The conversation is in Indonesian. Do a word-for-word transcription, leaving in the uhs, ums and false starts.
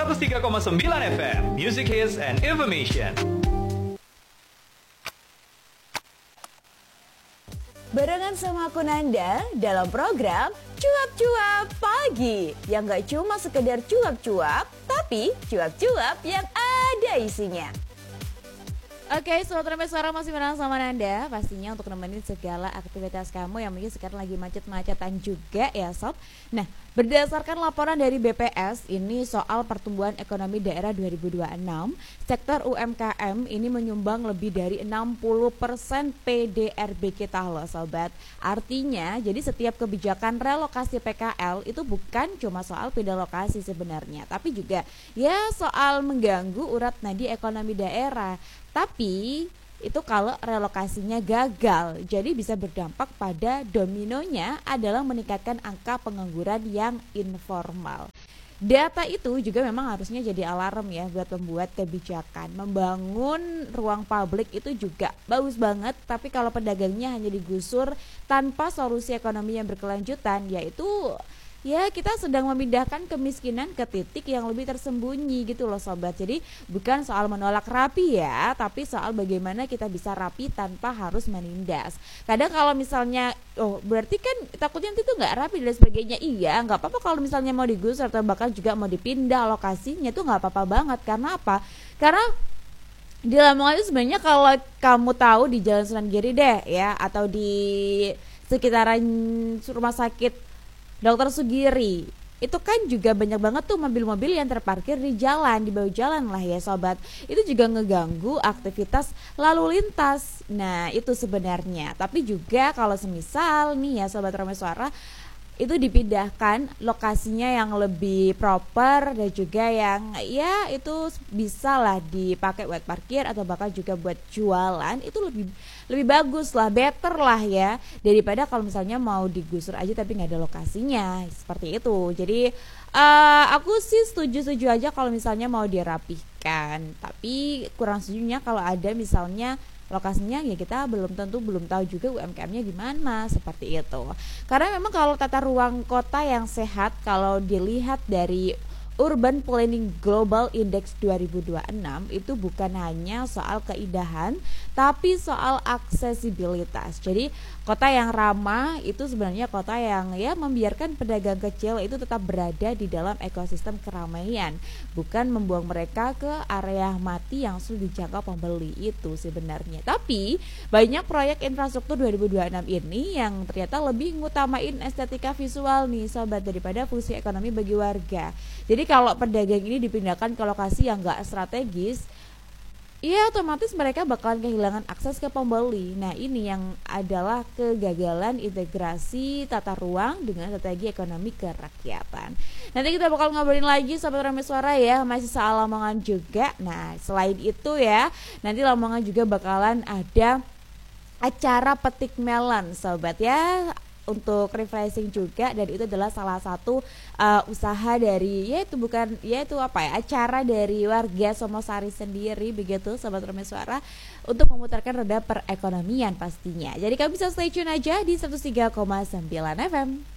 seratus tiga koma sembilan F M, Music Hits and Information. Barengan sama aku Nanda dalam program Cuap-Cuap Pagi, yang gak cuma sekedar cuap-cuap, tapi cuap-cuap yang ada isinya. Oke, Sobat Remeh Suara masih menang sama Nanda, pastinya untuk nemenin segala aktivitas kamu yang mungkin sekarang lagi macet-macetan juga ya Sob. Nah, berdasarkan laporan dari B P S ini soal pertumbuhan ekonomi daerah dua ribu dua puluh enam, sektor U M K M ini menyumbang lebih dari enam puluh persen P D R B kita loh Sobat. Artinya, jadi setiap kebijakan relokasi P K L itu bukan cuma soal pindah lokasi sebenarnya, tapi juga ya soal mengganggu urat nadi ekonomi daerah. Tapi itu kalau relokasinya gagal, jadi bisa berdampak pada dominonya adalah meningkatkan angka pengangguran yang informal. Data itu juga memang harusnya jadi alarm ya buat pembuat kebijakan. Membangun ruang publik itu juga bagus banget, tapi kalau pedagangnya hanya digusur tanpa solusi ekonomi yang berkelanjutan, yaitu ya kita sedang memindahkan kemiskinan ke titik yang lebih tersembunyi gitu loh Sobat. Jadi bukan soal menolak rapi ya, tapi soal bagaimana kita bisa rapi tanpa harus menindas. Kadang kalau misalnya, oh berarti kan takutnya nanti tuh gak rapi dan sebagainya. Iya, gak apa-apa kalau misalnya mau digusur atau bahkan juga mau dipindah lokasinya tuh gak apa-apa banget. Karena apa? Karena di Lamongan itu sebenarnya kalau kamu tahu di Jalan Sunan Giri deh ya, atau di sekitaran rumah sakit Dokter Sugiri, itu kan juga banyak banget tuh mobil-mobil yang terparkir di jalan, di bawah jalan lah ya Sobat. Itu juga ngeganggu aktivitas lalu lintas. Nah itu sebenarnya, tapi juga kalau semisal nih ya Sobat Remeh Suara, itu dipindahkan lokasinya yang lebih proper dan juga yang ya itu bisa lah dipakai buat parkir atau bahkan juga buat jualan, itu lebih lebih bagus lah, better lah ya, daripada kalau misalnya mau digusur aja tapi nggak ada lokasinya seperti itu. Jadi uh, aku sih setuju-setuju aja kalau misalnya mau dirapihkan, tapi kurang setujunya kalau ada misalnya lokasinya ya kita belum tentu belum tahu juga U M K M-nya gimana, seperti itu. Karena memang kalau tata ruang kota yang sehat, kalau dilihat dari Urban Planning Global Index dua ribu dua puluh enam itu bukan hanya soal keindahan, tapi soal aksesibilitas. Jadi kota yang ramah itu sebenarnya kota yang ya membiarkan pedagang kecil itu tetap berada di dalam ekosistem keramaian, bukan membuang mereka ke area mati yang sulit dijangkau pembeli itu sebenarnya. Tapi banyak proyek infrastruktur dua ribu dua puluh enam ini yang ternyata lebih ngutamain estetika visual nih Sobat daripada fungsi ekonomi bagi warga. Jadi kalau pedagang ini dipindahkan ke lokasi yang gak strategis, ya otomatis mereka bakalan kehilangan akses ke pembeli. Nah ini yang adalah kegagalan integrasi tata ruang dengan strategi ekonomi kerakyatan. Nanti kita bakal ngobrolin lagi Sobat Remeh Suara ya, masih soal Lamongan juga. Nah selain itu ya, nanti Lamongan juga bakalan ada acara petik melon Sobat ya, untuk refreshing juga, dan itu adalah salah satu uh, usaha dari yaitu bukan yaitu apa ya acara dari warga Somosari sendiri begitu Sobat Remeh Suara, untuk memutarkan roda perekonomian pastinya. Jadi kamu bisa stay tune aja di seratus tiga koma sembilan F M.